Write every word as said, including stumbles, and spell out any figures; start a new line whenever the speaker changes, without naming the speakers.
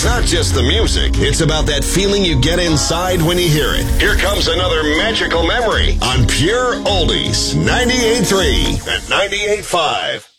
not just the music. It's about that feeling you get inside when you hear it. Here comes another magical memory on Pure Oldies, ninety-eight point three and ninety-eight point five.